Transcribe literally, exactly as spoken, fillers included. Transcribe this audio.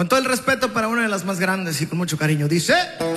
Con todo el respeto para una de las más grandes y con mucho cariño, dice...